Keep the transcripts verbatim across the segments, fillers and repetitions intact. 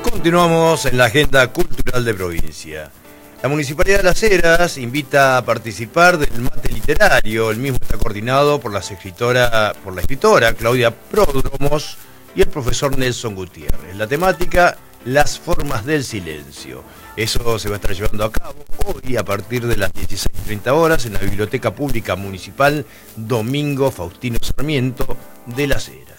Continuamos en la agenda cultural de provincia. La Municipalidad de Las Heras invita a participar del mate literario. El mismo está coordinado por la escritora, por la escritora Claudia Pródromos y el profesor Nelson Gutiérrez. La temática, las formas del silencio. Eso se va a estar llevando a cabo hoy a partir de las dieciséis treinta horas en la Biblioteca Pública Municipal Domingo Faustino Sarmiento de Las Heras.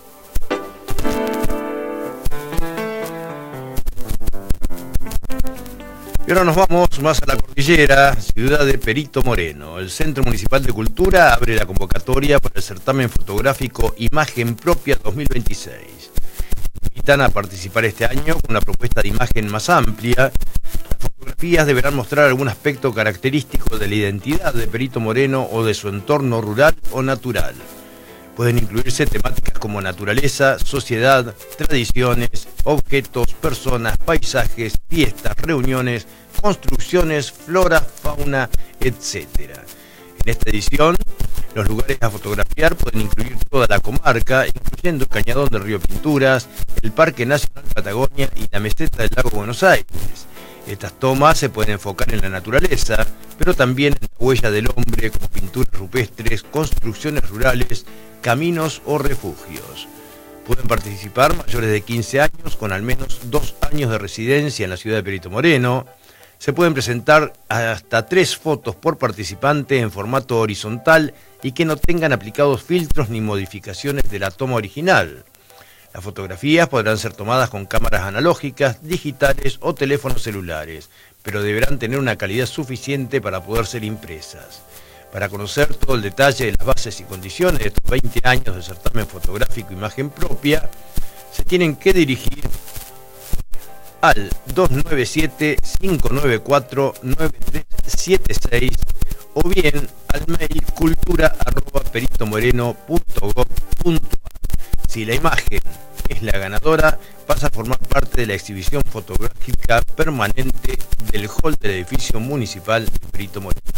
Y ahora nos vamos más a la cordillera, ciudad de Perito Moreno. El Centro Municipal de Cultura abre la convocatoria para el certamen fotográfico Imagen Propia dos mil veintiséis. Invitan a participar este año con una propuesta de imagen más amplia. Las fotografías deberán mostrar algún aspecto característico de la identidad de Perito Moreno o de su entorno rural o natural. Pueden incluirse temáticas como naturaleza, sociedad, tradiciones, objetos, personas, paisajes, fiestas, reuniones, construcciones, flora, fauna, etcétera. En esta edición, los lugares a fotografiar pueden incluir toda la comarca, incluyendo el Cañadón del Río Pinturas, el Parque Nacional Patagonia y la meseta del Lago Buenos Aires. Estas tomas se pueden enfocar en la naturaleza, pero también en la huella del hombre, como pinturas rupestres, construcciones rurales, caminos o refugios. Pueden participar mayores de quince años con al menos dos años de residencia en la ciudad de Perito Moreno. Se pueden presentar hasta tres fotos por participante en formato horizontal y que no tengan aplicados filtros ni modificaciones de la toma original. Las fotografías podrán ser tomadas con cámaras analógicas, digitales o teléfonos celulares, pero deberán tener una calidad suficiente para poder ser impresas. Para conocer todo el detalle de las bases y condiciones de estos veinte años de certamen fotográfico Imagen Propia, se tienen que dirigir al dos nueve siete, cinco nueve cuatro, nueve tres siete seis o bien al mail cultura arroba peritomoreno punto gob punto ar. Si la imagen es la ganadora, pasa a formar parte de la exhibición fotográfica permanente del hall del edificio municipal de Perito Moreno.